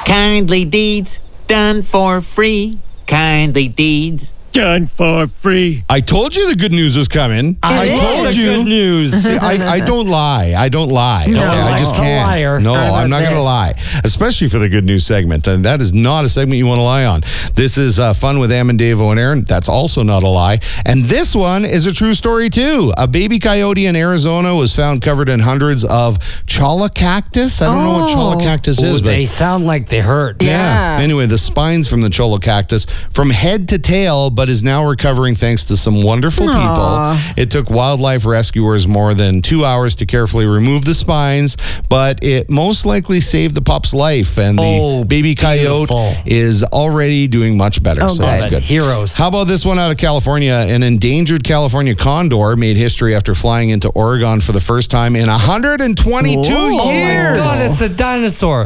Kindly deeds done for free. Kindly deeds done for free. I told you the good news was coming. I told you. Good news. See, I don't lie. I don't lie. No, okay? I just a can't. liar. No, How I'm not about going to this? lie, especially for the good news segment. And that is not a segment you want to lie on. This is Fun with Em and Davo and Aaron. That's also not a lie. And this one is a true story, too. A baby coyote in Arizona was found covered in hundreds of cholla cactus. I don't know what cholla cactus is, but They sound like they hurt. yeah. Anyway, the spines from the cholla cactus from head to tail, but is now recovering thanks to some wonderful people. It took wildlife rescuers more than 2 hours to carefully remove the spines, but it most likely saved the pup's life, and the baby coyote beautiful. is already doing much better. So that's good. Heroes. How about this one out of California? An endangered California condor made history after flying into Oregon for the first time in 122 years. Oh my God, it's a dinosaur.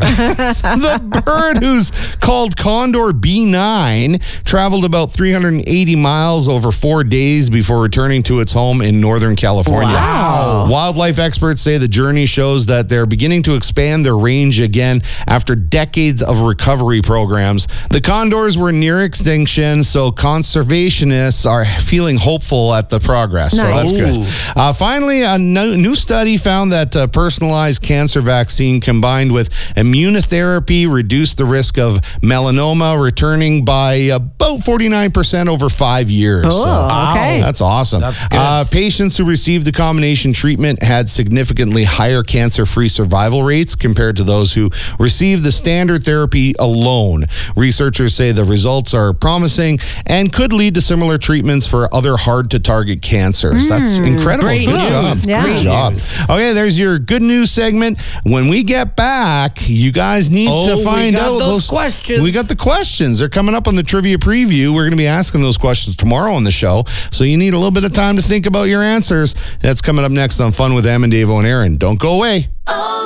The bird, who's called Condor B9, traveled about 380 miles over 4 days before returning to its home in Northern California. Wow. Wildlife experts say the journey shows that they're beginning to expand their range again after decades of recovery programs. The condors were near extinction, so conservationists are feeling hopeful at the progress. So that's good. Finally, a new study found that a personalized cancer vaccine combined with immunotherapy reduced the risk of melanoma, returning by about 49% over 5 years. Okay. That's awesome. That's good. Patients who received the combination treatment had significantly higher cancer-free survival rates compared to those who received the standard therapy alone. Researchers say the results are promising and could lead to similar treatments for other hard-to-target cancers. That's incredible. Great Good news. job. Yeah. Good Great job. news. Okay, there's your good news segment. When we get back, you guys need to find we got out those questions. We got the questions. They're coming up on the trivia preview. We're going to be asking those questions tomorrow on the show, so you need a little bit of time to think about your answers. That's coming up next on Fun with Em and Davo and Aaron. Don't go away.